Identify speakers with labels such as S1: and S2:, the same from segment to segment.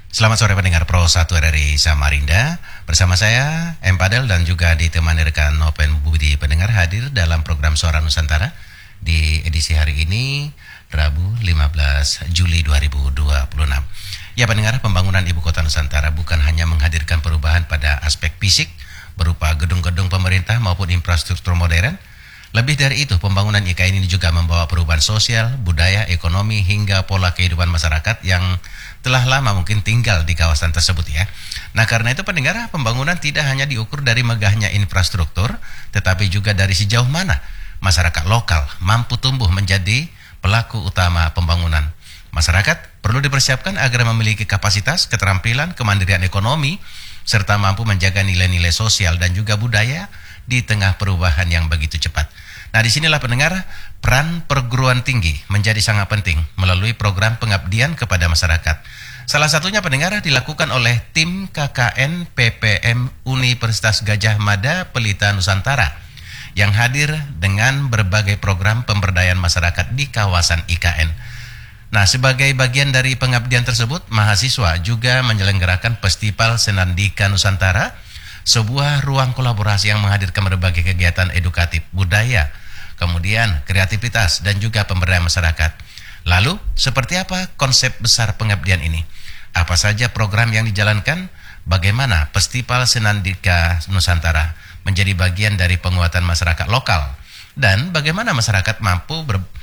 S1: Selamat sore pendengar Pro 1 RRI Samarinda. Bersama saya M. Padel dan juga ditemani rekan Noven Budi pendengar hadir dalam program Suara Nusantara di edisi hari ini Rabu 15 Juli 2026. Ya pendengar, pembangunan Ibu Kota Nusantara bukan hanya menghadirkan perubahan pada aspek fisik berupa gedung-gedung pemerintah maupun infrastruktur modern. Lebih dari itu, pembangunan IKN ini juga membawa perubahan sosial, budaya, ekonomi, hingga pola kehidupan masyarakat yang telah lama mungkin tinggal di kawasan tersebut ya. Nah karena itu pendengar, pembangunan tidak hanya diukur dari megahnya infrastruktur, tetapi juga dari sejauh mana masyarakat lokal mampu tumbuh menjadi pelaku utama pembangunan. Masyarakat perlu dipersiapkan agar memiliki kapasitas, keterampilan, kemandirian ekonomi, serta mampu menjaga nilai-nilai sosial dan juga budaya di tengah perubahan yang begitu cepat. Nah, disinilah pendengar, peran perguruan tinggi menjadi sangat penting melalui program pengabdian kepada masyarakat. Salah satunya pendengar dilakukan oleh tim KKN PPM Universitas Gadjah Mada Pelita Nusantara yang hadir dengan berbagai program pemberdayaan masyarakat di kawasan IKN. Nah, sebagai bagian dari pengabdian tersebut, mahasiswa juga menyelenggarakan Festival Senandika Nusantara, sebuah ruang kolaborasi yang menghadirkan berbagai kegiatan edukatif, budaya, kemudian kreativitas dan juga pemberdayaan masyarakat. Lalu, seperti apa konsep besar pengabdian ini? Apa saja program yang dijalankan? Bagaimana Festival Senandika Nusantara menjadi bagian dari penguatan masyarakat lokal? Dan bagaimana masyarakat mampu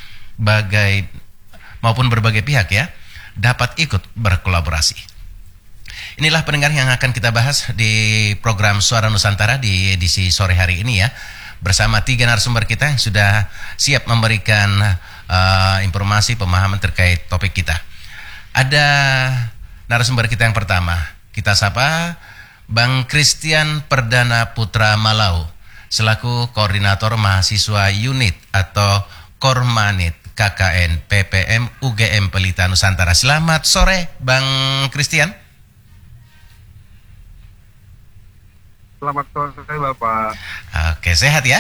S1: berbagai pihak ya dapat ikut berkolaborasi. Inilah pendengar yang akan kita bahas di program Suara Nusantara di edisi sore hari ini ya. Bersama 3 narasumber kita yang sudah siap memberikan informasi pemahaman terkait topik kita. Ada narasumber kita yang pertama. Kita sapa Bang Christian Perdana Putra Malau selaku Koordinator Mahasiswa Unit atau Kormanit KKN PPM UGM Pelita Nusantara. Selamat sore Bang Christian.
S2: Selamat sore Bapak.
S1: Oke, sehat ya?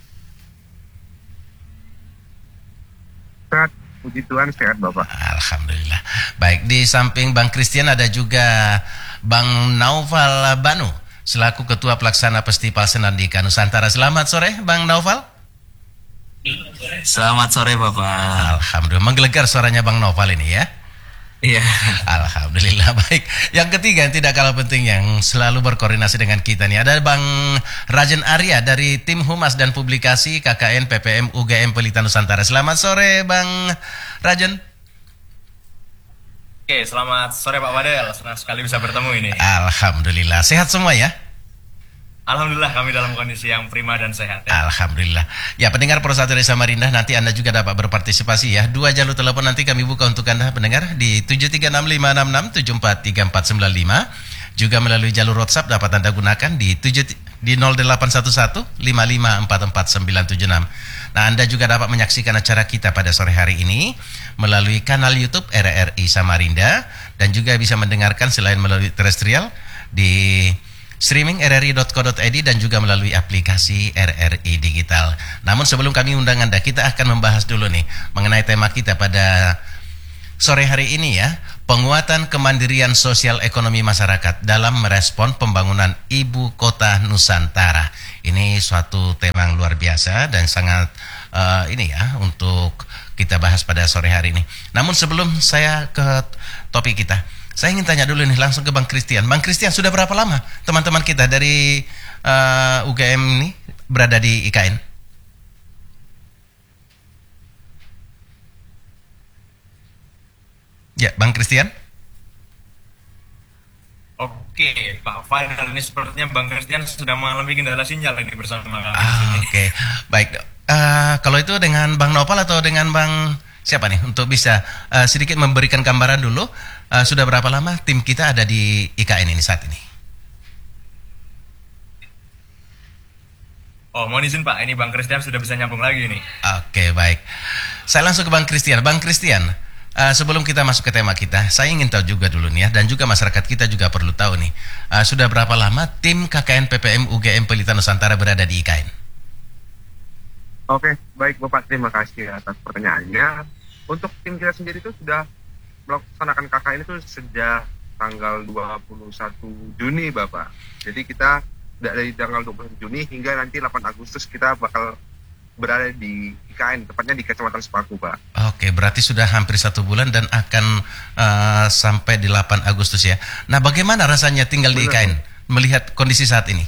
S2: Sehat, puji Tuhan sehat Bapak.
S1: Alhamdulillah. Baik, di samping Bang Christian ada juga Bang Naufal Banu selaku Ketua Pelaksana Festival Senandika Nusantara. Selamat sore Bang Naufal.
S3: Selamat sore Bapak.
S1: Alhamdulillah, menggelegar suaranya Bang Naufal ini ya.
S3: Iya.
S1: Alhamdulillah, baik. Yang ketiga yang tidak kalah penting yang selalu berkoordinasi dengan kita nih ada Bang Rajen Arya dari Tim Humas dan Publikasi KKN PPM UGM Pelita Nusantara. Selamat sore Bang Rajen.
S4: Oke, selamat sore Pak Padel. Senang sekali bisa bertemu ini.
S1: Alhamdulillah, sehat semua ya?
S4: Alhamdulillah kami dalam kondisi yang prima dan sehat ya.
S1: Alhamdulillah. Ya pendengar Pro 1 RRI Samarinda, nanti Anda juga dapat berpartisipasi ya. 2 jalur telepon nanti kami buka untuk Anda pendengar di 73656674345. Juga melalui jalur WhatsApp dapat Anda gunakan di 081155444976. Nah, Anda juga dapat menyaksikan acara kita pada sore hari ini melalui kanal YouTube RRI Samarinda dan juga bisa mendengarkan selain melalui terestrial di streaming rri.co.id dan juga melalui aplikasi RRI Digital. Namun sebelum kami undang Anda, kita akan membahas dulu nih mengenai tema kita pada sore hari ini ya, penguatan kemandirian sosial ekonomi masyarakat dalam merespon pembangunan Ibu Kota Nusantara. Ini suatu tema yang luar biasa dan sangat ini ya untuk kita bahas pada sore hari ini. Namun sebelum saya ke topik kita, saya ingin tanya dulu nih langsung ke Bang Christian. Bang Christian, sudah berapa lama teman-teman kita dari UGM ini berada di IKN? Ya, Bang Christian.
S4: Oke, Pak Fadel, ini sepertinya Bang Christian sudah mengalami kendala sinyal ini bersama kami.
S1: Oke, baik. Kalau itu dengan Bang Nopal atau dengan Bang siapa nih untuk bisa sedikit memberikan gambaran dulu sudah berapa lama tim kita ada di IKN ini saat ini?
S4: Oh, mohon izin Pak, ini Bang Christian sudah bisa nyambung lagi nih.
S1: Oke, baik. Saya langsung ke Bang Christian. Bang Christian, sebelum kita masuk ke tema kita, saya ingin tahu juga dulu nih ya, dan juga masyarakat kita juga perlu tahu nih, sudah berapa lama tim KKN PPM UGM Pelita Nusantara berada di IKN?
S2: Oke, baik Bapak, terima kasih atas pertanyaannya. Untuk tim kita sendiri itu sudah melaksanakan KKN itu sejak tanggal 21 Juni Bapak. Jadi kita dari tanggal 21 Juni hingga nanti 8 Agustus kita bakal berada di IKN, tepatnya di Kecamatan Sepaku, Pak.
S1: Oke, berarti sudah hampir 1 bulan dan akan sampai di 8 Agustus ya. Nah, bagaimana rasanya tinggal di IKN melihat kondisi saat ini?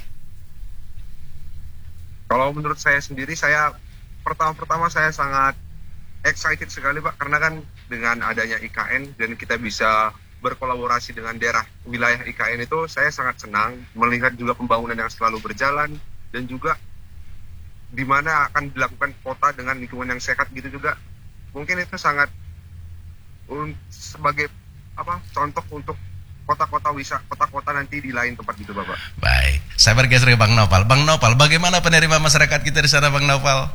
S2: Kalau menurut saya sendiri, saya pertama saya sangat excited sekali Pak, karena kan dengan adanya IKN dan kita bisa berkolaborasi dengan daerah wilayah IKN itu, saya sangat senang melihat juga pembangunan yang selalu berjalan dan juga di mana akan dilakukan kota dengan lingkungan yang sehat gitu juga. Mungkin itu sangat sebagai contoh untuk kota-kota nanti di lain tempat gitu Bapak.
S1: Baik, saya bergeser ke Bang Nopal. Bang Nopal, bagaimana penerimaan masyarakat kita di sana, Bang Nopal?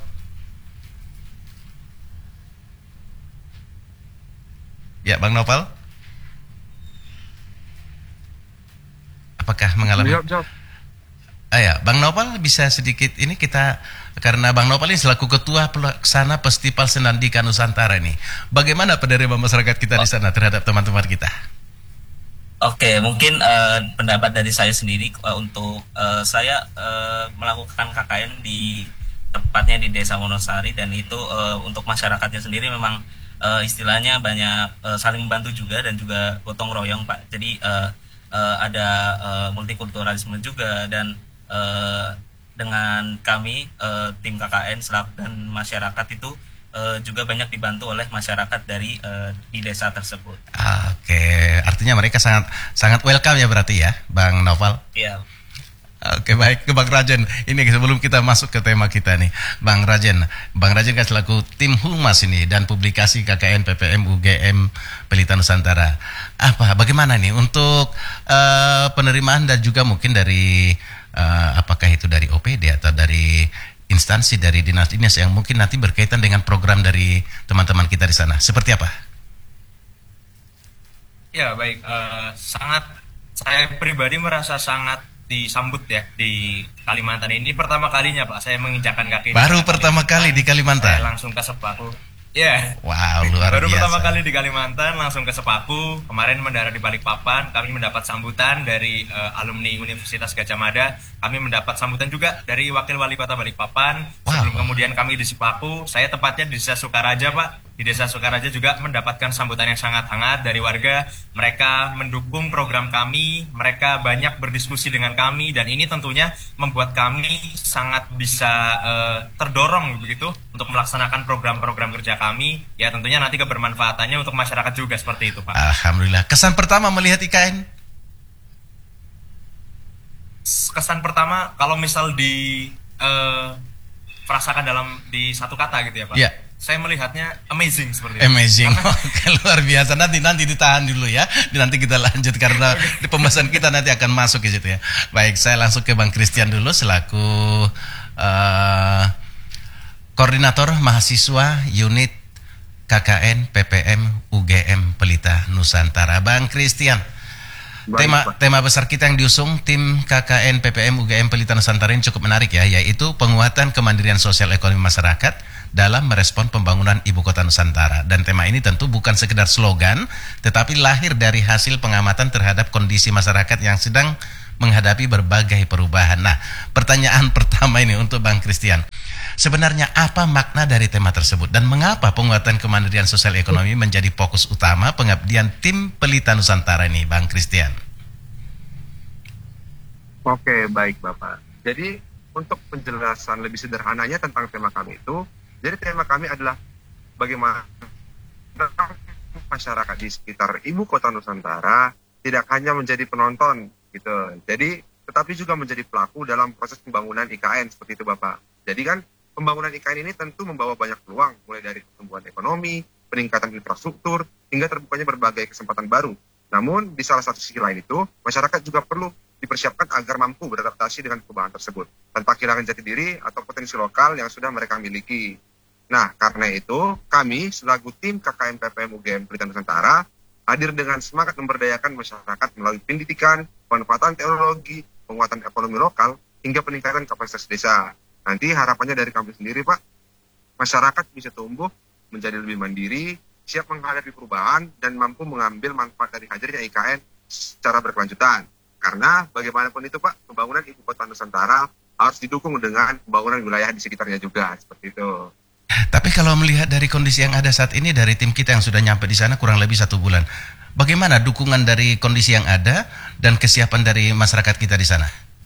S1: Ya, Bang Nopal? Apakah mengalami?
S2: Jawab.
S1: Ya, Bang Nopal bisa sedikit ini kita, karena Bang Nopal ini selaku ketua pelaksana Festival Senandika Nusantara ini. Bagaimana penerimaan masyarakat kita di sana terhadap teman-teman kita?
S3: Oke, mungkin pendapat dari saya sendiri untuk saya melakukan KKN tepatnya di Desa Wonosari, dan itu untuk masyarakatnya sendiri memang istilahnya banyak saling membantu juga dan juga gotong royong Pak. Jadi ada multikulturalisme juga, dan dengan kami tim KKN dan masyarakat itu juga banyak dibantu oleh masyarakat di desa tersebut.
S1: Oke, artinya mereka sangat sangat welcome ya berarti ya, Bang Noval?
S3: Iya.
S1: Oke, baik, ke Bang Rajen. Ini sebelum kita masuk ke tema kita nih, Bang Rajen kan selaku tim humas ini dan publikasi KKN PPM UGM Pelita Nusantara. Bagaimana nih untuk penerimaan dan juga mungkin dari apakah itu dari OPD atau dari instansi dari dinas-dinas yang mungkin nanti berkaitan dengan program dari teman-teman kita di sana. Seperti apa?
S4: Ya, baik. Saya pribadi merasa sangat disambut ya di Kalimantan ini. Pertama kalinya Pak saya menginjakkan kaki.
S1: Baru pertama kali di Kalimantan?
S4: Saya langsung ke Sepaku. Ya.
S1: Wow, luar
S4: Baru
S1: biasa.
S4: pertama kali di Kalimantan, langsung ke Sepaku. Kemarin mendarat di Balikpapan, kami mendapat sambutan dari alumni Universitas Gadjah Mada. Kami mendapat sambutan juga dari Wakil Wali Kota Balikpapan. Sebelum kemudian kami di Sepaku, saya tepatnya di Desa Sukaraja Pak. Di Desa Sukaraja juga mendapatkan sambutan yang sangat hangat dari warga. Mereka mendukung program kami, mereka banyak berdiskusi dengan kami, dan ini tentunya membuat kami sangat bisa terdorong begitu untuk melaksanakan program-program kerja kami. Ya tentunya nanti kebermanfaatannya untuk masyarakat juga seperti itu Pak.
S1: Alhamdulillah. Kesan pertama melihat IKN?
S4: Kesan pertama kalau misal perasakan di satu kata gitu ya Pak.
S1: Iya.
S4: Saya melihatnya amazing seperti itu.
S1: Amazing. Oke, luar biasa. Nanti ditahan dulu ya. Nanti kita lanjut karena di pembahasan kita nanti akan masuk ke situ ya. Baik, saya langsung ke Bang Christian dulu selaku koordinator mahasiswa unit KKN PPM UGM Pelita Nusantara. Bang Christian, tema besar kita yang diusung tim KKN PPM UGM Pelita Nusantara ini cukup menarik ya, yaitu penguatan kemandirian sosial ekonomi masyarakat dalam merespon pembangunan Ibu Kota Nusantara. Dan tema ini tentu bukan sekedar slogan, tetapi lahir dari hasil pengamatan terhadap kondisi masyarakat yang sedang menghadapi berbagai perubahan. Nah, pertanyaan pertama ini untuk Bang Christian. Sebenarnya apa makna dari tema tersebut dan mengapa penguatan kemandirian sosial ekonomi menjadi fokus utama pengabdian tim Pelita Nusantara ini, Bang Christian?
S2: Oke, baik Bapak. Jadi untuk penjelasan lebih sederhananya tentang tema kami itu, jadi tema kami adalah bagaimana masyarakat di sekitar Ibu Kota Nusantara tidak hanya menjadi penonton gitu. Jadi tetapi juga menjadi pelaku dalam proses pembangunan IKN seperti itu Bapak. Jadi kan pembangunan IKN ini tentu membawa banyak peluang, mulai dari pertumbuhan ekonomi, peningkatan infrastruktur, hingga terbukanya berbagai kesempatan baru. Namun di salah satu sisi lain itu, masyarakat juga perlu dipersiapkan agar mampu beradaptasi dengan perubahan tersebut tanpa kehilangan jati diri atau potensi lokal yang sudah mereka miliki. Nah, karena itu, kami selaku tim KKN PPM UGM Pelita Nusantara hadir dengan semangat memberdayakan masyarakat melalui pendidikan, pemanfaatan teknologi, penguatan ekonomi lokal, hingga peningkatan kapasitas desa. Nanti harapannya dari kami sendiri, Pak, masyarakat bisa tumbuh menjadi lebih mandiri, siap menghadapi perubahan, dan mampu mengambil manfaat dari hadirnya IKN secara berkelanjutan. Karena bagaimanapun itu Pak, pembangunan ibu kota Nusantara harus didukung dengan pembangunan wilayah di sekitarnya juga, seperti itu.
S1: Tapi kalau melihat dari kondisi yang ada saat ini dari tim kita yang sudah nyampe di sana kurang lebih 1 bulan, bagaimana dukungan dari kondisi yang ada dan kesiapan dari masyarakat kita di sana?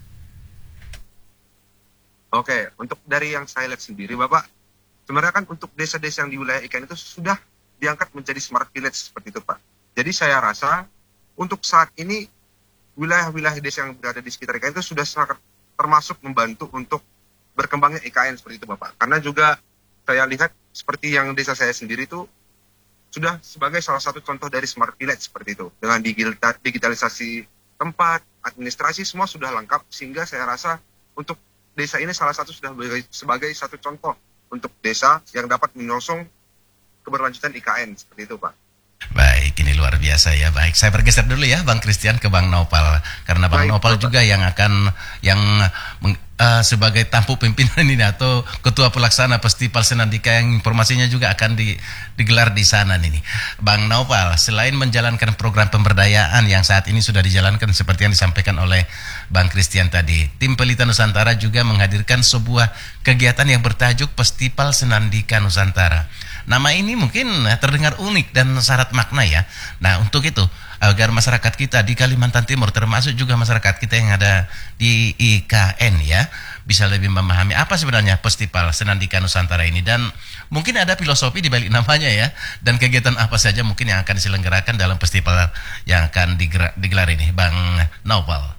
S2: Oke, untuk dari yang saya lihat sendiri Bapak, sebenarnya kan untuk desa-desa yang di wilayah IKN itu sudah diangkat menjadi smart village seperti itu Pak. Jadi saya rasa untuk saat ini wilayah-wilayah desa yang berada di sekitar IKN itu sudah sangat termasuk membantu untuk berkembangnya IKN seperti itu Bapak. Karena juga saya lihat seperti yang desa saya sendiri itu sudah sebagai salah satu contoh dari smart village seperti itu. Dengan digitalisasi tempat, administrasi semua sudah lengkap sehingga saya rasa untuk desa ini salah satu sudah sebagai satu contoh untuk desa yang dapat menyosong keberlanjutan IKN seperti itu Pak.
S1: Baik, ini luar biasa ya. Baik, saya bergeser dulu ya Bang Christian ke Bang Nopal. Karena Bang Nopal juga yang akan sebagai tampuk pimpinan ini atau ketua pelaksana Festival Senandika yang informasinya juga akan digelar di sana nih. Bang Nopal, selain menjalankan program pemberdayaan yang saat ini sudah dijalankan seperti yang disampaikan oleh Bang Christian tadi, tim Pelita Nusantara juga menghadirkan sebuah kegiatan yang bertajuk Festival Senandika Nusantara. Nama ini mungkin terdengar unik dan syarat makna ya. Nah, untuk itu agar masyarakat kita di Kalimantan Timur termasuk juga masyarakat kita yang ada di IKN ya bisa lebih memahami apa sebenarnya Festival Senandika Nusantara ini dan mungkin ada filosofi di balik namanya ya dan kegiatan apa saja mungkin yang akan diselenggarakan dalam festival yang akan digelar ini, Bang Nopal.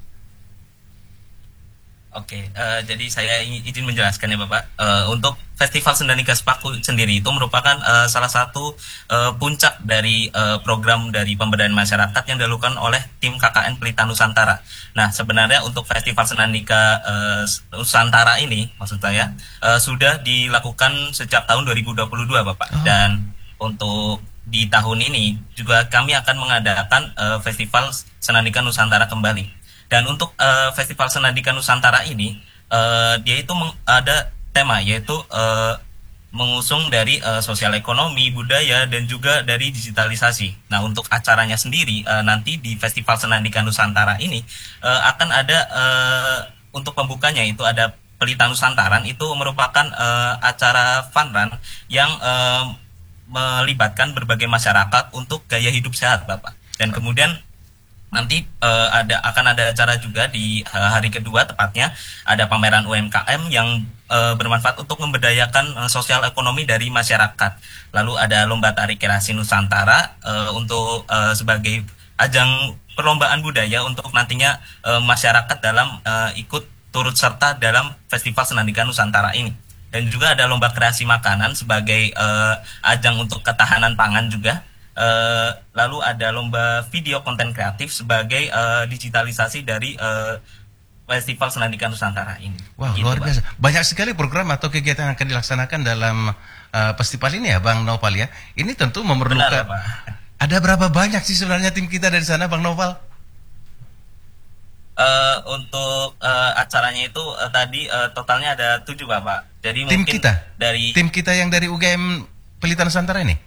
S3: Oke, jadi saya izin menjelaskan ya Bapak. Untuk Festival Senandika Sepaku sendiri itu merupakan salah satu puncak dari program dari pemberdayaan masyarakat yang dilakukan oleh tim KKN Pelita Nusantara. Nah, sebenarnya untuk Festival Senandika Nusantara ini, maksud saya, sudah dilakukan sejak tahun 2022 Bapak. Dan untuk di tahun ini juga kami akan mengadakan Festival Senandika Nusantara kembali. Dan untuk Festival Senandika Nusantara ini, dia itu ada tema yaitu mengusung dari sosial ekonomi, budaya, dan juga dari digitalisasi. Nah, untuk acaranya sendiri, nanti di Festival Senandika Nusantara ini akan ada untuk pembukanya itu ada Pelita Nusantara, itu merupakan acara fun run yang melibatkan berbagai masyarakat untuk gaya hidup sehat, Bapak. Dan kemudian nanti akan ada acara juga di hari kedua tepatnya ada pameran UMKM yang bermanfaat untuk memberdayakan sosial ekonomi dari masyarakat. Lalu ada lomba tari kreasi Nusantara untuk sebagai ajang perlombaan budaya untuk nantinya masyarakat dalam ikut turut serta dalam Festival Senandika Nusantara ini. Dan juga ada lomba kreasi makanan sebagai ajang untuk ketahanan pangan juga. Lalu ada lomba video konten kreatif sebagai digitalisasi dari Festival Senandika Nusantara ini.
S1: Wah, luar biasa. Banyak sekali program atau kegiatan yang akan dilaksanakan dalam festival ini ya, Bang Nopal ya. Ini tentu memerlukan. Benar, ada berapa banyak sih sebenarnya tim kita dari sana, Bang Nopal?
S3: Untuk acaranya itu tadi totalnya ada 7 Bapak. Jadi
S1: tim
S3: mungkin
S1: kita
S3: dari
S1: tim kita yang dari UGM Pelita Nusantara ini.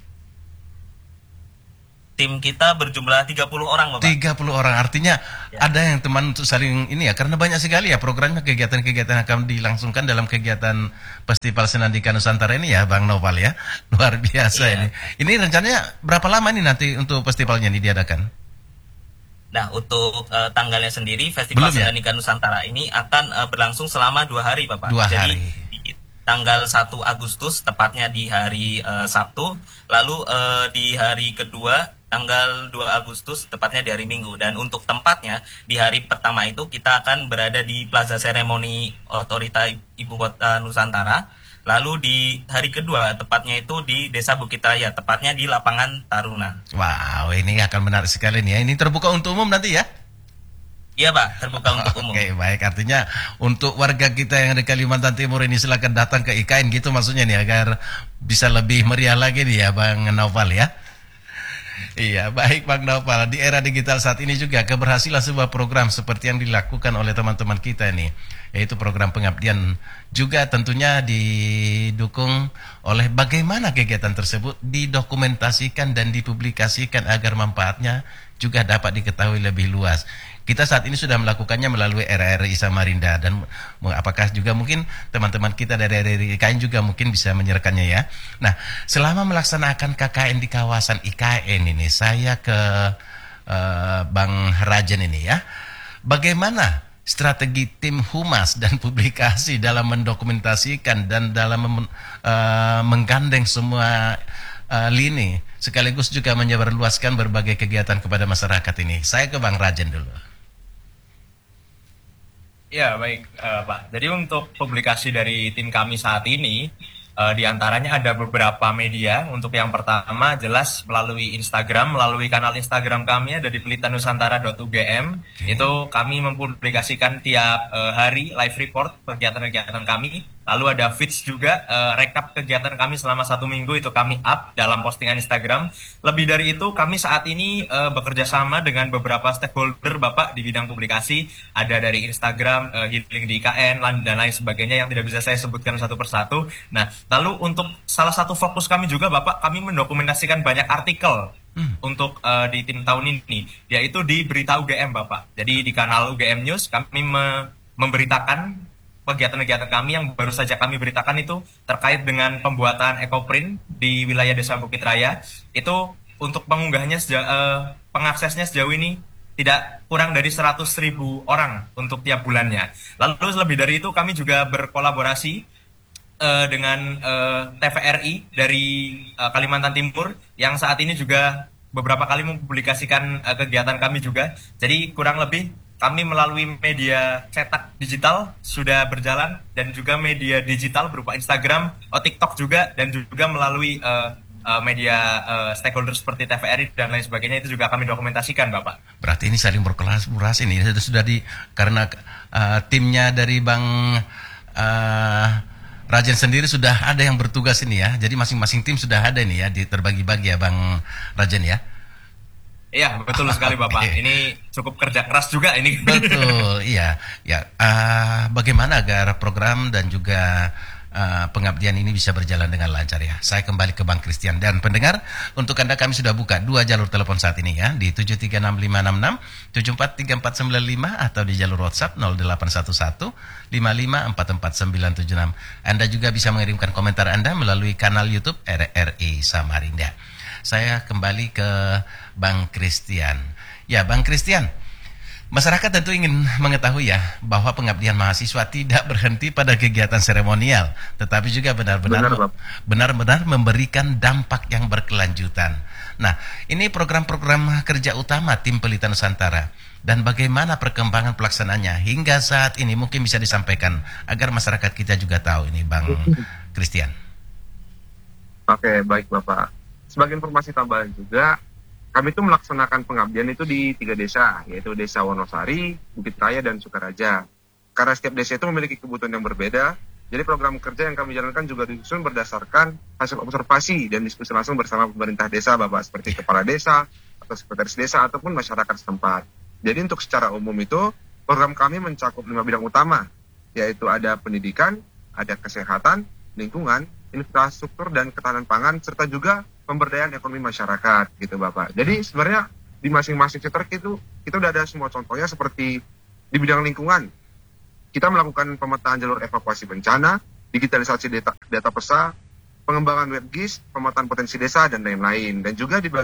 S3: Tim kita berjumlah 30 orang, Bapak.
S1: 30 orang, artinya
S3: ya.
S1: Ada yang teman untuk saling ini ya, karena banyak sekali ya programnya, kegiatan-kegiatan akan dilangsungkan dalam kegiatan Festival Senandika Nusantara ini ya, Bang Nopal ya. Luar biasa ini. Ini rencananya berapa lama nih nanti untuk festivalnya ini diadakan?
S3: Nah, untuk tanggalnya sendiri, Festival Senandika Nusantara ini akan berlangsung selama 2 hari, Bapak.
S1: 2 hari.
S3: Jadi, tanggal 1 Agustus, tepatnya di hari Sabtu, lalu di hari kedua, tanggal 2 Agustus, tepatnya di hari Minggu. Dan untuk tempatnya, di hari pertama itu kita akan berada di Plaza Seremoni Otorita Ibu Kota Nusantara. Lalu di hari kedua, tepatnya itu di Desa Bukit Raya, tepatnya di Lapangan Taruna.
S1: Wow, ini akan menarik sekali nih ya. Ini terbuka untuk umum nanti ya?
S3: Iya Pak, terbuka untuk umum.
S1: Oke, baik. Artinya untuk warga kita yang di Kalimantan Timur ini silakan datang ke IKN gitu maksudnya nih, agar bisa lebih meriah lagi nih ya, Bang Nopal ya. Iya, baik Bang Nopal. Di era digital saat ini juga keberhasilan sebuah program seperti yang dilakukan oleh teman-teman kita ini yaitu program pengabdian, juga tentunya didukung oleh bagaimana kegiatan tersebut didokumentasikan dan dipublikasikan agar manfaatnya juga dapat diketahui lebih luas. Kita saat ini sudah melakukannya melalui RRI Samarinda, dan apakah juga mungkin teman-teman kita dari RRI IKN juga mungkin bisa menyerahkannya ya. Nah, selama melaksanakan KKN di kawasan IKN ini, saya ke Bang Rajen ini ya. Bagaimana strategi tim humas dan publikasi dalam mendokumentasikan dan dalam menggandeng semua lini, sekaligus juga menyebarluaskan berbagai kegiatan kepada masyarakat ini? Saya ke Bang Rajen dulu.
S4: Ya, baik Pak. Jadi untuk publikasi dari tim kami saat ini, di antaranya ada beberapa media. Untuk yang pertama jelas melalui Instagram, melalui kanal Instagram kami ada di pelitanusantara.ugm. Itu kami mempublikasikan tiap hari live report kegiatan-kegiatan kami. Lalu ada feeds juga, rekap kegiatan kami selama 1 minggu itu kami up dalam postingan Instagram. Lebih dari itu, kami saat ini bekerja sama dengan beberapa stakeholder Bapak di bidang publikasi. Ada dari Instagram, Healing di IKN, dan lain sebagainya yang tidak bisa saya sebutkan satu persatu. Nah, lalu untuk salah satu fokus kami juga Bapak, kami mendokumentasikan banyak artikel untuk di tim tahun ini, yaitu di Berita UGM Bapak. Jadi di kanal UGM News kami memberitakan kegiatan-kegiatan kami yang baru saja kami beritakan itu terkait dengan pembuatan ekoprint di wilayah Desa Bukit Raya. Itu untuk pengunggahnya pengaksesnya sejauh ini tidak kurang dari 100.000 orang untuk tiap bulannya. Lalu lebih dari itu kami juga berkolaborasi dengan TVRI dari Kalimantan Timur yang saat ini juga beberapa kali mempublikasikan kegiatan kami juga. Jadi kurang lebih kami melalui media cetak digital sudah berjalan, dan juga media digital berupa Instagram, TikTok juga, dan juga melalui media stakeholder seperti TVRI dan lain sebagainya, itu juga kami dokumentasikan Bapak.
S1: Berarti ini saling berkolaborasi nih, sudah karena timnya dari Bang Rajen sendiri sudah ada yang bertugas ini ya, jadi masing-masing tim sudah ada ini ya, terbagi-bagi ya Bang Rajen ya.
S4: Iya, betul sekali Bapak. Ini cukup kerja keras juga ini.
S1: Betul, iya. Ya, bagaimana agar program dan juga pengabdian ini bisa berjalan dengan lancar ya. Saya kembali ke Bang Christian, dan pendengar, untuk Anda kami sudah buka 2 jalur telepon saat ini ya, di 736566 743495 atau di jalur WhatsApp 0811 5544976. Anda juga bisa mengirimkan komentar Anda melalui kanal YouTube RRI Samarinda. Saya kembali ke Bang Christian. Ya, Bang Christian, masyarakat tentu ingin mengetahui ya bahwa pengabdian mahasiswa tidak berhenti pada kegiatan seremonial, tetapi juga benar-benar memberikan dampak yang berkelanjutan. Nah, ini program-program kerja utama tim Pelita Nusantara, dan bagaimana perkembangan pelaksanaannya hingga saat ini mungkin bisa disampaikan agar masyarakat kita juga tahu ini, Bang Christian.
S2: Oke, baik Bapak. Sebagai informasi tambahan juga, kami itu melaksanakan pengabdian itu di 3 desa, yaitu Desa Wonosari, Bukit Raya, dan Sukaraja. Karena setiap desa itu memiliki kebutuhan yang berbeda, jadi program kerja yang kami jalankan juga disusun berdasarkan hasil observasi dan diskusi langsung bersama pemerintah desa, Bapak, seperti kepala desa, atau sekretaris desa, ataupun masyarakat setempat. Jadi untuk secara umum itu, program kami mencakup 5 bidang utama, yaitu ada pendidikan, ada kesehatan, lingkungan, infrastruktur dan ketahanan pangan, serta juga pemberdayaan ekonomi masyarakat gitu Bapak. Jadi sebenarnya di masing-masing sektor itu kita udah ada semua contohnya. Seperti di bidang lingkungan, kita melakukan pemetaan jalur evakuasi bencana, digitalisasi data pesa, pengembangan web GIS, pemetaan potensi desa, dan lain-lain. Dan juga di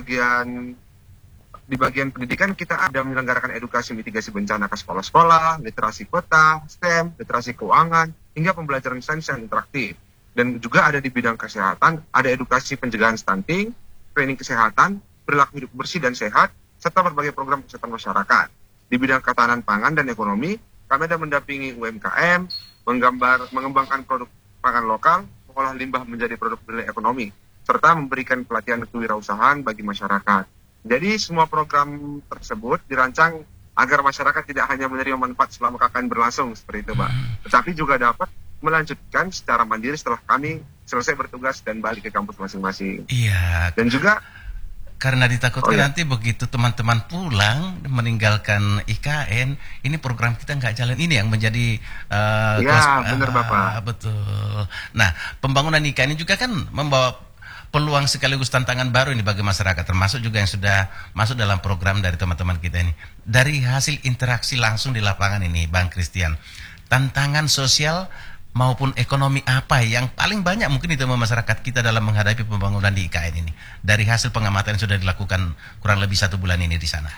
S2: bagian pendidikan kita ada menyelenggarakan edukasi mitigasi bencana ke sekolah-sekolah, literasi kota, STEM, literasi keuangan, hingga pembelajaran sains yang interaktif. Dan juga ada di bidang kesehatan, ada edukasi pencegahan stunting, training kesehatan, perilaku hidup bersih dan sehat, serta berbagai program kesehatan masyarakat. Di bidang ketahanan pangan dan ekonomi, kami ada mendampingi UMKM, mengembangkan produk pangan lokal, mengolah limbah menjadi produk nilai ekonomi, serta memberikan pelatihan kewirausahaan bagi masyarakat. Jadi semua program tersebut dirancang agar masyarakat tidak hanya menerima manfaat selama KKN berlangsung, seperti itu Pak, tetapi juga dapat melanjutkan secara mandiri setelah kami selesai bertugas dan balik ke kampus masing-masing.
S1: Iya.
S2: Dan juga
S1: Karena ditakutkan
S2: Oh ya,
S1: nanti begitu teman-teman pulang meninggalkan IKN, ini program kita nggak jalan. Ini yang menjadi
S2: iya benar Bapak.
S1: betul. Nah, pembangunan IKN ini juga kan membawa peluang sekaligus tantangan baru ini bagi masyarakat, termasuk juga yang sudah masuk dalam program dari teman-teman kita ini. Dari hasil interaksi langsung di lapangan ini, Bang Christian, tantangan sosial maupun ekonomi apa yang paling banyak mungkin itu masyarakat kita dalam menghadapi pembangunan di IKN ini dari hasil pengamatan yang sudah dilakukan kurang lebih 1 bulan ini di sana.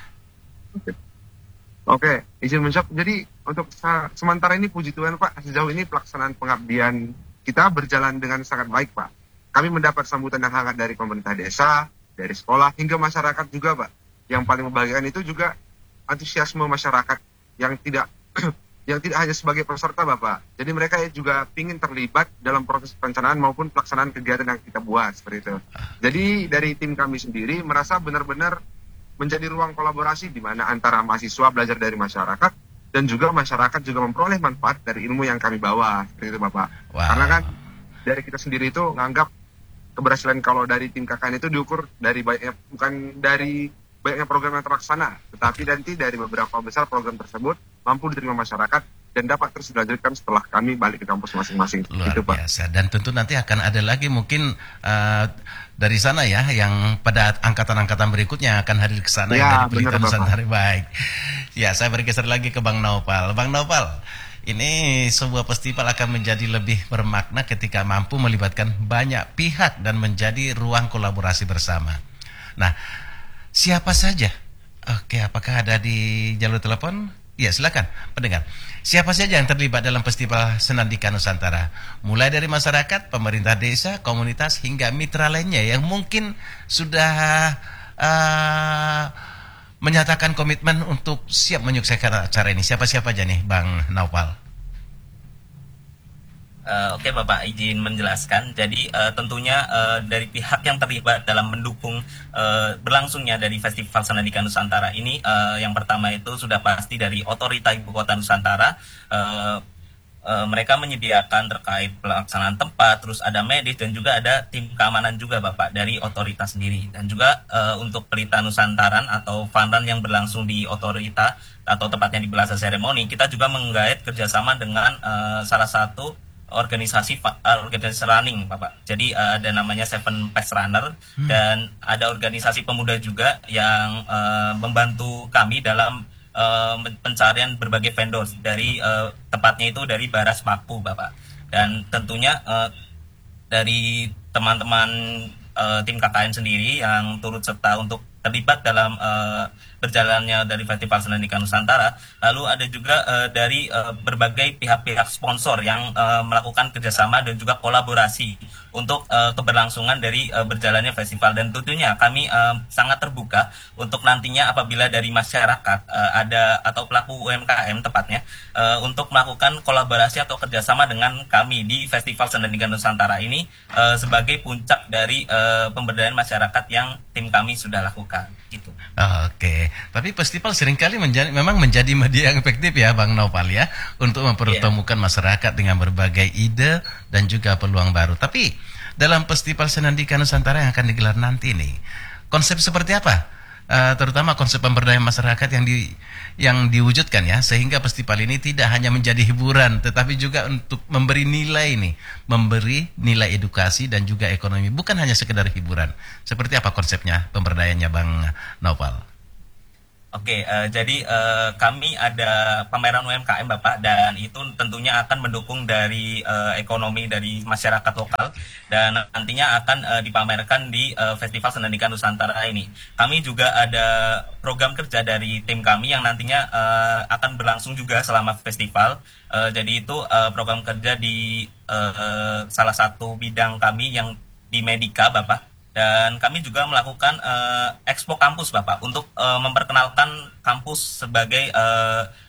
S2: Oke, izin menjawab. Jadi untuk sementara ini puji Tuhan Pak, sejauh ini pelaksanaan pengabdian kita berjalan dengan sangat baik Pak. Kami mendapat sambutan yang hangat dari pemerintah desa, dari sekolah, hingga masyarakat juga Pak. Yang paling membahagiakan itu juga antusiasme masyarakat yang tidak yang tidak hanya sebagai peserta Bapak. Jadi mereka juga ingin terlibat dalam proses perencanaan maupun pelaksanaan kegiatan yang kita buat seperti itu. Jadi dari tim kami sendiri merasa benar-benar menjadi ruang kolaborasi di mana antara mahasiswa belajar dari masyarakat dan juga masyarakat juga memperoleh manfaat dari ilmu yang kami bawa seperti itu Bapak.
S1: Wow.
S2: Karena kan dari kita sendiri itu nganggap keberhasilan kalau dari tim KKN itu diukur dari banyaknya, bukan dari banyaknya program yang terlaksana, tetapi nanti dari beberapa besar program tersebut mampu diterima masyarakat dan dapat terus dilanjutkan setelah kami balik ke kampus masing-masing.
S1: Luar
S2: Itu, Pak.
S1: biasa. Dan tentu nanti akan ada lagi mungkin dari sana ya, yang pada angkatan-angkatan berikutnya akan hadir ke sana
S2: Ya,
S1: yang dari Pelita
S2: benar, Bapak.
S1: Nusantara. Baik. Ya, saya bergeser lagi ke Bang Naupal. Bang Naupal, ini sebuah festival akan menjadi lebih bermakna ketika mampu melibatkan banyak pihak dan menjadi ruang kolaborasi bersama. Nah, siapa saja? Oke, apakah ada di jalur telepon? Ya, silakan pendengar. Siapa saja yang terlibat dalam Festival Senandika Nusantara? Mulai dari masyarakat, pemerintah desa, komunitas, hingga mitra lainnya yang mungkin sudah menyatakan komitmen untuk siap menyukseskan acara ini. Siapa-siapa aja nih, Bang Naupal?
S3: Oke Bapak, izin menjelaskan. Jadi tentunya dari pihak yang terlibat dalam mendukung berlangsungnya dari Festival Senandika Nusantara ini, yang pertama itu sudah pasti dari Otorita Ibu Kota Nusantara. Mereka menyediakan terkait pelaksanaan tempat, terus ada medis dan juga ada tim keamanan juga Bapak dari otoritas sendiri. Dan juga untuk Pelita Nusantaran atau funrun yang berlangsung di otorita atau tepatnya di Plaza Seremoni, kita juga menggait kerjasama dengan salah satu organisasi running Bapak. Jadi ada namanya Seven Pass Runner dan ada organisasi pemuda juga yang membantu kami dalam pencarian berbagai vendor dari tepatnya itu dari Baras Paku Bapak. Dan tentunya dari teman-teman tim KKN sendiri yang turut serta untuk terlibat dalam berjalannya dari Festival Senandika Nusantara. Lalu ada juga dari berbagai pihak-pihak sponsor yang melakukan kerjasama dan juga kolaborasi untuk keberlangsungan dari berjalannya festival. Dan tentunya kami sangat terbuka untuk nantinya apabila dari masyarakat ada atau pelaku UMKM tepatnya untuk melakukan kolaborasi atau kerjasama dengan kami di Festival Senandika Nusantara ini sebagai puncak dari pemberdayaan masyarakat yang tim kami sudah lakukan gitu.
S1: Oke, tapi festival seringkali memang menjadi media yang efektif ya Bang Naupal ya, untuk mempertemukan masyarakat dengan berbagai ide dan juga peluang baru. Tapi dalam Festival Senandika Nusantara yang akan digelar nanti nih, konsep seperti apa? Terutama konsep pemberdayaan masyarakat yang diwujudkan ya, sehingga festival ini tidak hanya menjadi hiburan tetapi juga untuk memberi nilai edukasi dan juga ekonomi, bukan hanya sekedar hiburan. Seperti apa konsepnya pemberdayaannya Bang Naupal?
S3: Oke, jadi kami ada pameran UMKM Bapak, dan itu tentunya akan mendukung dari ekonomi dari masyarakat lokal, dan nantinya akan dipamerkan di Festival Senandika Nusantara ini. Kami juga ada program kerja dari tim kami yang nantinya akan berlangsung juga selama festival. Jadi itu program kerja di salah satu bidang kami yang di Medika Bapak. Dan kami juga melakukan Expo Kampus Bapak untuk memperkenalkan kampus sebagai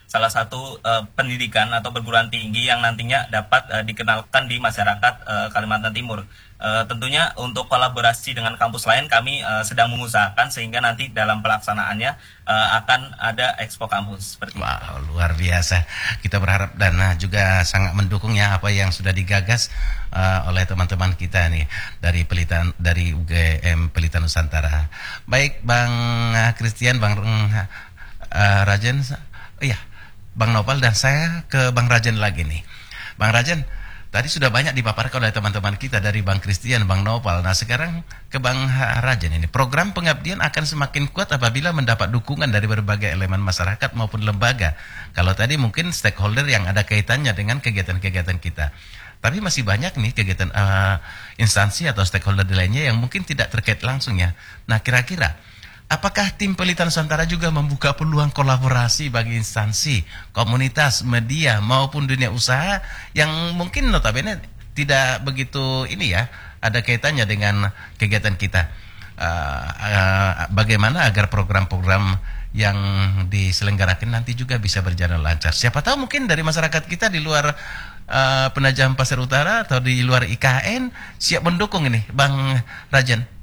S3: salah satu pendidikan atau perguruan tinggi yang nantinya dapat dikenalkan di masyarakat Kalimantan Timur. Tentunya untuk kolaborasi dengan kampus lain kami sedang mengusahakan sehingga nanti dalam pelaksanaannya akan ada Expo Kampus seperti itu.
S1: Wow, luar biasa. Kita berharap dan juga sangat mendukung ya apa yang sudah digagas oleh teman-teman kita nih dari UGM Pelita Nusantara. Baik Bang Christian, Bang Rajen, iya Bang Nopal, dan saya ke Bang Rajen lagi nih. Bang Rajen, tadi sudah banyak dipaparkan oleh teman-teman kita dari Bang Christian, Bang Nopal. Nah sekarang ke Bang Rajen ini. Program pengabdian akan semakin kuat apabila mendapat dukungan dari berbagai elemen masyarakat maupun lembaga. Kalau tadi mungkin stakeholder yang ada kaitannya dengan kegiatan-kegiatan kita. Tapi masih banyak nih kegiatan instansi atau stakeholder lainnya yang mungkin tidak terkait langsung ya. Nah kira-kira apakah tim Pelita Nusantara juga membuka peluang kolaborasi bagi instansi, komunitas, media maupun dunia usaha yang mungkin notabene tidak begitu ini ya, ada kaitannya dengan kegiatan kita. Bagaimana agar program-program yang diselenggarakan nanti juga bisa berjalan lancar. Siapa tahu mungkin dari masyarakat kita di luar Penajam Pasir Utara atau di luar IKN siap mendukung ini, Bang Rajen.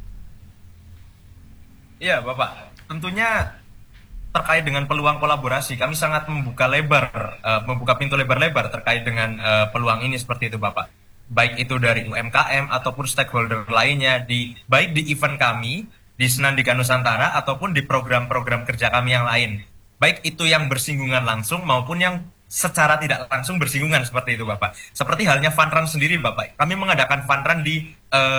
S4: Iya Bapak, tentunya terkait dengan peluang kolaborasi kami sangat membuka pintu lebar-lebar terkait dengan peluang ini seperti itu Bapak. Baik itu dari UMKM ataupun stakeholder lainnya baik di event kami di Senandika Nusantara ataupun di program-program kerja kami yang lain. Baik itu yang bersinggungan langsung maupun yang secara tidak langsung bersinggungan seperti itu Bapak. Seperti halnya fun run sendiri Bapak. Kami mengadakan fun run di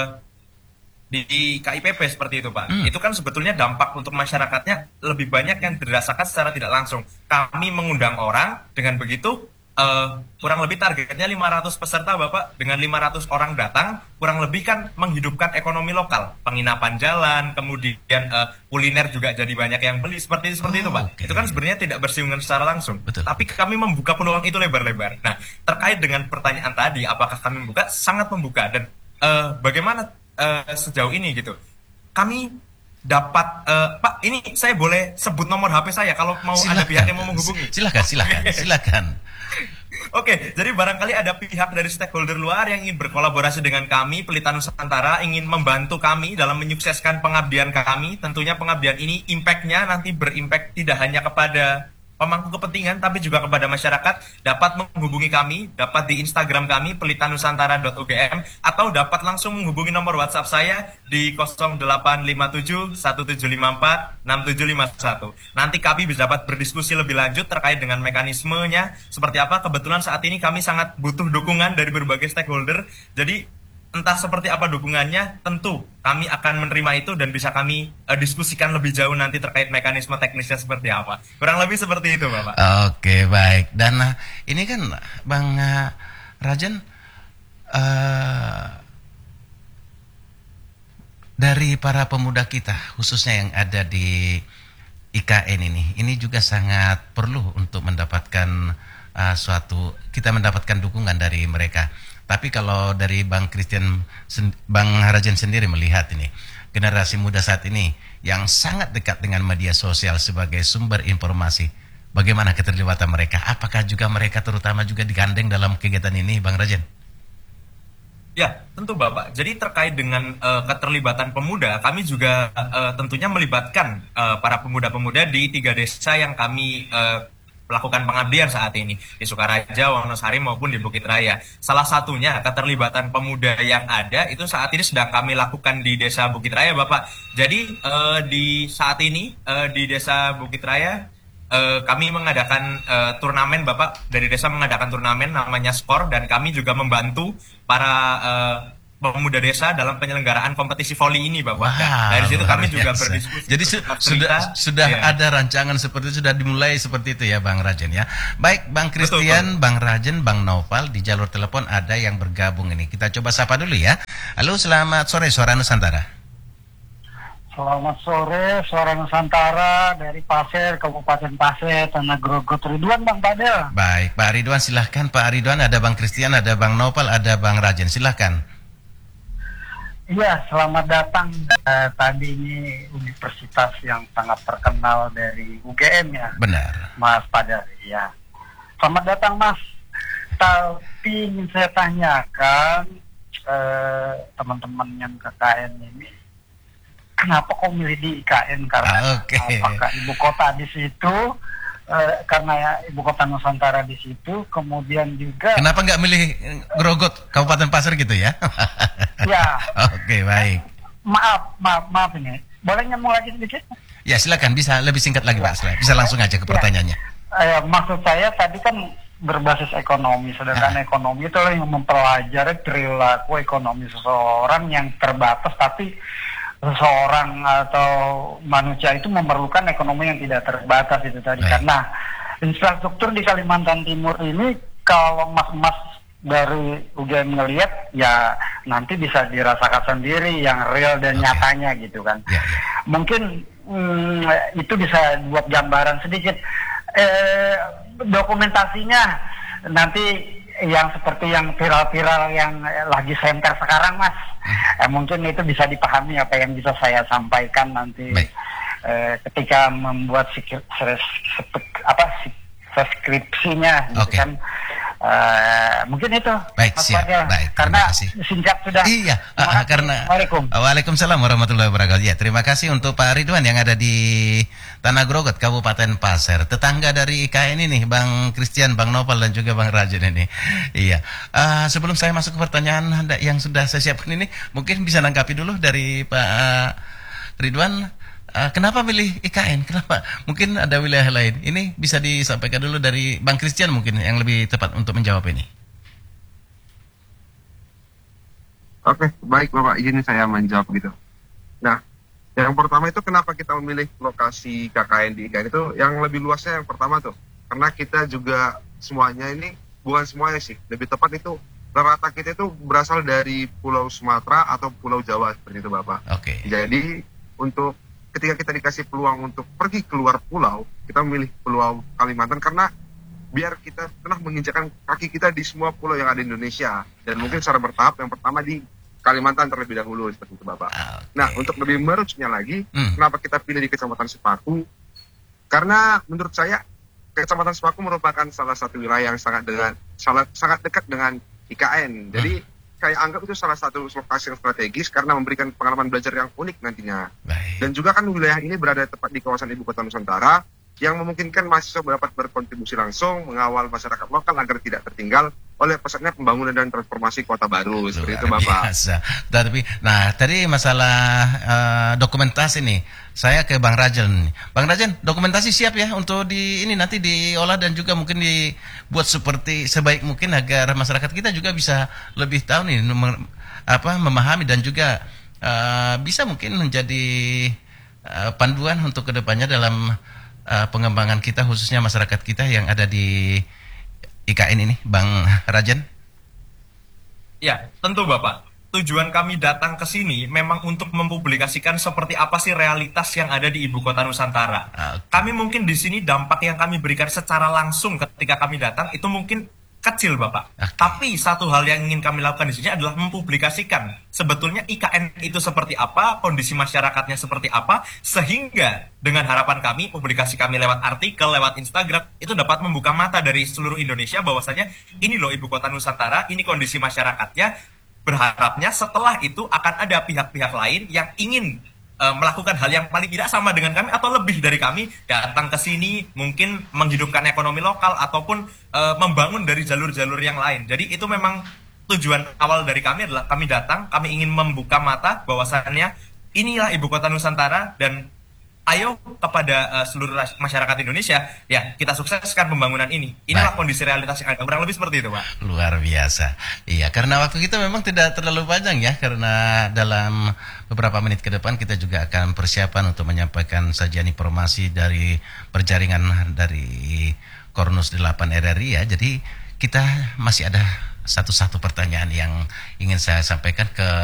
S4: KIPP seperti itu Pak. Itu kan sebetulnya dampak untuk masyarakatnya lebih banyak yang dirasakan secara tidak langsung. Kami mengundang orang, dengan begitu kurang lebih targetnya 500 peserta Bapak. Dengan 500 orang datang, kurang lebih kan menghidupkan ekonomi lokal. Penginapan jalan, kemudian kuliner juga jadi banyak yang beli seperti itu Pak. Okay. Itu kan sebenarnya tidak bersinggungan secara langsung.
S1: Betul.
S4: Tapi kami membuka peluang itu lebar-lebar. Nah, terkait dengan pertanyaan tadi, apakah kami membuka? Sangat membuka. Dan bagaimana sejauh ini gitu, kami dapat Pak, ini saya boleh sebut nomor HP saya kalau mau ada pihak yang mau menghubungi.
S1: Silakan.
S4: Oke, jadi barangkali ada pihak dari stakeholder luar yang ingin berkolaborasi dengan kami Pelita Nusantara, ingin membantu kami dalam menyukseskan pengabdian kami. Tentunya pengabdian ini impact-nya nanti berimpact tidak hanya kepada pemangku kepentingan tapi juga kepada masyarakat. Dapat menghubungi kami, dapat di Instagram kami pelitanusantara.ugm atau dapat langsung menghubungi nomor WhatsApp saya di 0857 1754 6751. Nanti kami bisa dapat berdiskusi lebih lanjut terkait dengan mekanismenya seperti apa. Kebetulan saat ini kami sangat butuh dukungan dari berbagai stakeholder. Jadi entah seperti apa dukungannya, tentu kami akan menerima itu dan bisa kami diskusikan lebih jauh nanti terkait mekanisme teknisnya seperti apa. Kurang lebih seperti itu, Bapak.
S1: Oke, baik. Dan ini kan Bang Rajen, dari para pemuda kita, khususnya yang ada di IKN ini juga sangat perlu untuk mendapatkan kita mendapatkan dukungan dari mereka. Tapi kalau dari Bang Christian, Bang Rajen sendiri melihat ini, generasi muda saat ini yang sangat dekat dengan media sosial sebagai sumber informasi, bagaimana keterlibatan mereka? Apakah juga mereka terutama juga digandeng dalam kegiatan ini, Bang Rajen?
S4: Ya, tentu Bapak. Jadi terkait dengan keterlibatan pemuda, kami juga tentunya melibatkan para pemuda-pemuda di 3 desa yang kami melakukan pengabdian saat ini di Sukaraja, Wonosari maupun di Bukit Raya. Salah satunya keterlibatan pemuda yang ada itu saat ini sedang kami lakukan di Desa Bukit Raya, Bapak. Jadi di saat ini di Desa Bukit Raya kami mengadakan turnamen, Bapak. Dari desa mengadakan turnamen namanya Skor, dan kami juga membantu para pemuda desa dalam penyelenggaraan kompetisi voli ini, Bapak.
S1: Wow,
S4: dari situ kami juga berdiskusi.
S1: Jadi sudah ya, ada rancangan seperti itu, sudah dimulai seperti itu ya, Bang Rajen ya. Baik, Bang Christian, betul. Bang Rajen, Bang Nopal, di jalur telepon ada yang bergabung ini. Kita coba sapa dulu ya. Halo, selamat sore Suara Nusantara.
S5: Selamat sore, Suara Nusantara dari Pasir, Kabupaten Pasir, Tanah Grogot. Ridwan, Bang Padel.
S1: Baik, Pak Ridwan, silahkan Pak Ridwan. Ada Bang Christian, ada Bang Nopal, ada Bang Rajen, silahkan.
S5: Iya, selamat datang. Tadi ini universitas yang sangat terkenal dari UGM ya,
S1: Benar.
S5: Mas Padar. Ya, selamat datang Mas. Tapi ingin saya tanyakan teman-teman yang KKN ini, kenapa kok milih di IKN? Karena
S1: Oke.
S5: apakah ibu kota di situ? Karena ya, ibu kota Nusantara di situ, kemudian juga
S1: Kenapa nggak milih Grogot, Kabupaten Pasir gitu ya?
S5: ya.
S1: Oke, baik.
S5: Maaf ini. Boleh nyambung lagi sedikit?
S1: Ya silakan, bisa lebih singkat lagi Pak. Bisa langsung aja ke pertanyaannya.
S5: Maksud saya tadi kan berbasis ekonomi, sedangkan ekonomi itu yang mempelajari perilaku ekonomi seseorang yang terbatas, tapi seseorang atau manusia itu memerlukan ekonomi yang tidak terbatas itu tadi.
S1: Baik.
S5: Karena infrastruktur di Kalimantan Timur ini kalau mas-mas dari UGM ngelihat ya nanti bisa dirasakan sendiri yang real dan nyatanya gitu kan.
S1: Ya, ya.
S5: Mungkin itu bisa buat gambaran sedikit. Dokumentasinya nanti yang seperti yang viral-viral yang lagi senter sekarang Mas, mungkin itu bisa dipahami apa yang bisa saya sampaikan nanti ketika membuat skripsinya gitu kan. Mungkin itu.
S1: Baik,
S5: Mas
S1: siap.
S5: Fadil.
S1: Baik,
S5: karena
S1: terima kasih.
S5: singkat sudah.
S1: Iya, karena Waalaikumsalam warahmatullahi wabarakatuh. Ya, terima kasih untuk Pak Ridwan yang ada di Tanah Grogot, Kabupaten Pasir. Tetangga dari IKN ini, Bang Christian, Bang Nopal dan juga Bang Rajen ini. Iya. Sebelum saya masuk ke pertanyaan yang sudah saya siapkan ini, mungkin bisa nangkapi dulu dari Pak Ridwan. Kenapa milih IKN? Kenapa? Mungkin ada wilayah lain. Ini bisa disampaikan dulu dari Bang Christian mungkin yang lebih tepat untuk menjawab ini.
S2: Oke, baik Bapak, izin saya menjawab gitu. Nah, yang pertama itu kenapa kita memilih lokasi KKN di IKN itu yang lebih luasnya yang pertama tuh. Karena kita juga semuanya ini, bukan semuanya sih, lebih tepat itu rata kita itu berasal dari Pulau Sumatera atau Pulau Jawa seperti itu Bapak.
S1: Oke.
S2: Jadi untuk ketika kita dikasih peluang untuk pergi keluar pulau, kita memilih Pulau Kalimantan karena biar kita pernah menginjakkan kaki kita di semua pulau yang ada di Indonesia. Dan mungkin secara bertahap, yang pertama di Kalimantan terlebih dahulu, seperti itu Bapak.
S1: Okay.
S2: Nah, untuk lebih merucuknya lagi, kenapa kita pilih di Kecamatan Sepaku? Karena menurut saya, Kecamatan Sepaku merupakan salah satu wilayah yang sangat dekat dengan IKN. Jadi, saya anggap itu salah satu lokasi yang strategis karena memberikan pengalaman belajar yang unik nantinya.
S1: Baik.
S2: Dan juga kan wilayah ini berada tepat di kawasan Ibu Kota Nusantara yang memungkinkan mahasiswa dapat berkontribusi langsung mengawal masyarakat lokal agar tidak tertinggal oleh pesatnya pembangunan dan transformasi kota baru. Seperti itu Bapak.
S1: Biasa. Nah, tadi masalah dokumentasi nih. Saya ke Bang Rajen. Bang Rajen, dokumentasi siap ya untuk ini nanti diolah dan juga mungkin dibuat seperti sebaik mungkin agar masyarakat kita juga bisa lebih tahu nih memahami dan juga bisa mungkin menjadi panduan untuk kedepannya dalam pengembangan kita khususnya masyarakat kita yang ada di IKN ini, Bang Rajen.
S4: Ya, tentu Bapak. Tujuan kami datang ke sini memang untuk mempublikasikan seperti apa sih realitas yang ada di Ibu Kota Nusantara. Kami mungkin di sini dampak yang kami berikan secara langsung ketika kami datang itu mungkin kecil Bapak. Tapi satu hal yang ingin kami lakukan di sini adalah mempublikasikan sebetulnya IKN itu seperti apa, kondisi masyarakatnya seperti apa, sehingga dengan harapan kami, publikasi kami lewat artikel, lewat Instagram, itu dapat membuka mata dari seluruh Indonesia bahwasanya ini loh Ibu Kota Nusantara, ini kondisi masyarakatnya. Berharapnya setelah itu akan ada pihak-pihak lain yang ingin melakukan hal yang paling tidak sama dengan kami atau lebih dari kami, datang ke sini mungkin menghidupkan ekonomi lokal ataupun membangun dari jalur-jalur yang lain. Jadi itu memang tujuan awal dari kami adalah kami datang, kami ingin membuka mata bahwasannya inilah Ibu Kota Nusantara dan ayo kepada seluruh masyarakat Indonesia, ya kita sukseskan pembangunan ini. Inilah kondisi realitas yang ada, kurang lebih seperti itu Pak.
S1: Luar biasa. Iya, karena waktu kita memang tidak terlalu panjang ya, karena dalam beberapa menit ke depan kita juga akan persiapan untuk menyampaikan sajian informasi dari perjaringan dari Kornus 8 RRI ya. Jadi kita masih ada satu pertanyaan yang ingin saya sampaikan ke